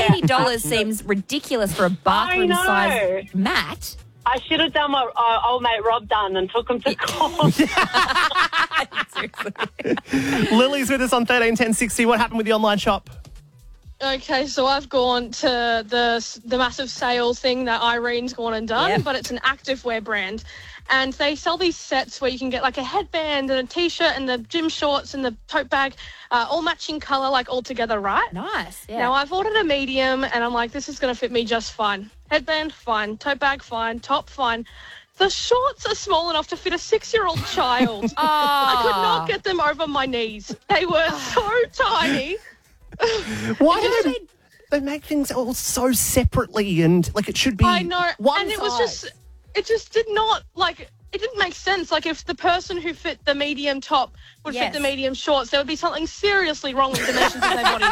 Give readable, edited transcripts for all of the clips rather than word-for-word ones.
$180 seems ridiculous for a bathroom-sized mat. I should have done what old mate Rob done and took him to court. Lily's with us on 131060. What happened with the online shop? Okay, so I've gone to the massive sales thing that Irene's gone and done, but it's an activewear brand. And they sell these sets where you can get like a headband and a T-shirt and the gym shorts and the tote bag, all matching colour, like all together, right? Nice, yeah. Now, I've ordered a medium and I'm like, this is going to fit me just fine. Headband, fine. Tote bag, fine. Top, fine. The shorts are small enough to fit a 6-year-old child. I could not get them over my knees. They were so tiny. Why do they make things all so separately and like it should be I know, one and size? it just did not, like, it didn't make sense. Like, if the person who fit the medium top would fit the medium shorts, there would be something seriously wrong with the dimensions of their body.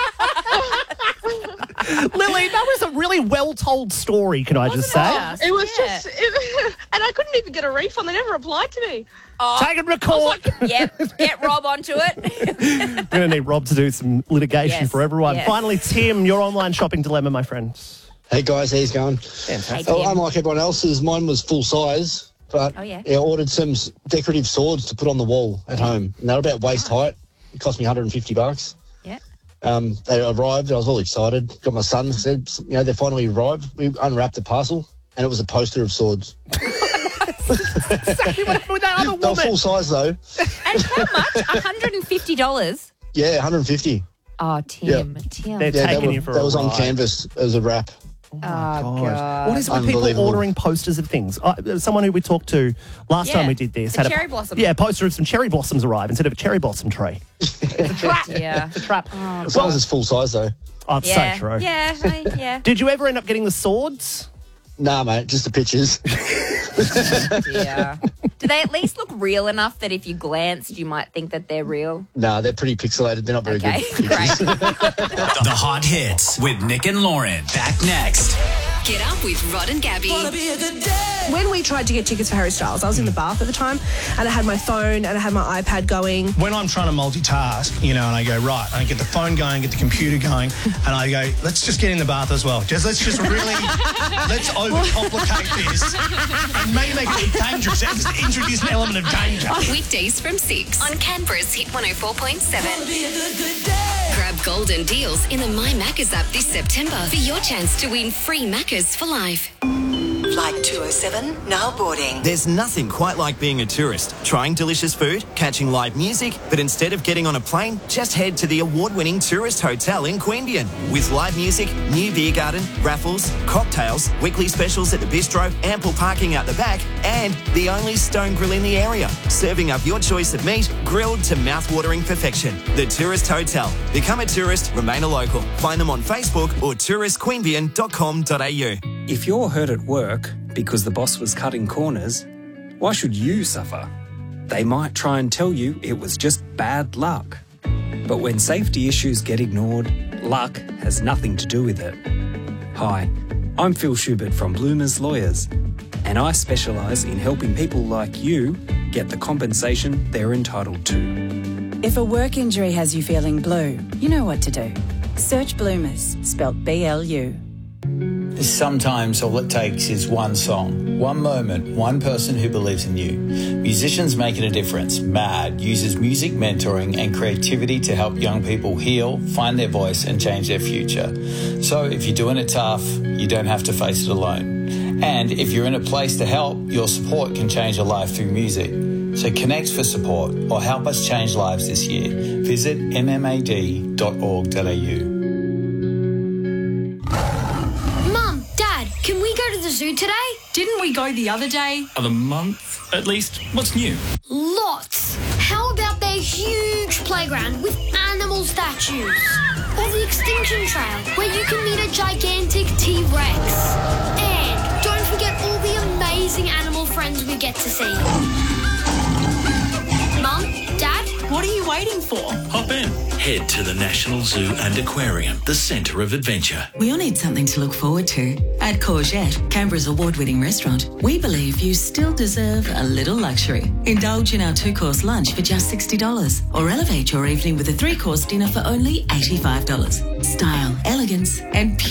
Lily, that was a really well-told story, can I just say? It was just, and I couldn't even get a refund. They never replied to me. Take and record. Get Rob onto it. We're going to need Rob to do some litigation for everyone. Yes. Finally, Tim, your online shopping dilemma, my friend. Hey guys, how's it going? Fantastic. Unlike everyone else's, mine was full size, but I ordered some decorative swords to put on the wall at home, and they're about waist height. It cost me $150. Yeah. They arrived. I was all excited. Got my son, said, they finally arrived. We unwrapped the parcel, and it was a poster of swords. Exactly what happened with that other woman. They were full size though. And how much? $150? Yeah, $150. Oh, Tim. They're taking you for a ride. That was on canvas as a wrap. Oh, God. What is it with people ordering posters of things? Someone who we talked to last time we did this had a cherry blossom. Yeah, a poster of some cherry blossoms arrive instead of a cherry blossom tree. It's a trap. It's a trap. As long as it's full size though. Oh, it's so true. Yeah. Did you ever end up getting the swords? Nah, mate, just the pictures. Yeah. Do they at least look real enough that if you glanced, you might think that they're real? Nah, they're pretty pixelated. They're not very good. Great. The Hot Hits with Nick and Lauren. Back next. Get up with Rod and Gabby. When we tried to get tickets for Harry Styles, I was in the bath at the time, and I had my phone and I had my iPad going. When I'm trying to multitask, and I go, right, I get the phone going, get the computer going, and I go, let's just get in the bath as well. Let's overcomplicate this and maybe make it dangerous. Just introduce an element of danger. Weekdays from 6 on Canberra's Hit 104.7. Grab golden deals in the My Maccas app this September for your chance to win free Maccas for life. Flight 207, now boarding. There's nothing quite like being a tourist, trying delicious food, catching live music, but instead of getting on a plane, just head to the award-winning Tourist Hotel in Queanbeyan. With live music, new beer garden, raffles, cocktails, weekly specials at the bistro, ample parking out the back, and the only stone grill in the area, serving up your choice of meat, grilled to mouth-watering perfection. The Tourist Hotel. Become a tourist, remain a local. Find them on Facebook or touristqueanbeyan.com.au. If you're hurt at work because the boss was cutting corners, why should you suffer? They might try and tell you it was just bad luck. But when safety issues get ignored, luck has nothing to do with it. Hi, I'm Phil Schubert from Bloomers Lawyers, and I specialise in helping people like you get the compensation they're entitled to. If a work injury has you feeling blue, you know what to do. Search Bloomers, spelt B-L-U. Sometimes all it takes is one song, one moment, one person who believes in you. Musicians Making a Difference, MAD, uses music mentoring and creativity to help young people heal, find their voice and change their future. So if you're doing it tough, you don't have to face it alone. And if you're in a place to help, your support can change a life through music. So connect for support or help us change lives this year. Visit mmad.org.au. Can we go to the zoo today? Didn't we go the other day? Of the month, at least. What's new? Lots. How about their huge playground with animal statues? Or the Extinction Trail, where you can meet a gigantic T-Rex. And don't forget all the amazing animal friends we get to see. Mum, Dad? What are you waiting for? Hop in. Head to the National Zoo and Aquarium, the centre of adventure. We all need something to look forward to. At Courgette, Canberra's award-winning restaurant, we believe you still deserve a little luxury. Indulge in our 2-course lunch for just $60 or elevate your evening with a 3-course dinner for only $85. Style, elegance and